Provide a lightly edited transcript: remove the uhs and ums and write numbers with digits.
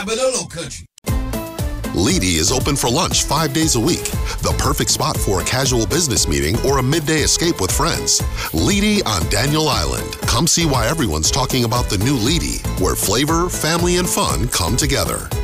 Cabot Oil Country. Leedy is open for lunch 5 days a week. The perfect spot for a casual business meeting or a midday escape with friends. Leedy on Daniel Island. Come see why everyone's talking about the new Leedy, where flavor, family, and fun come together.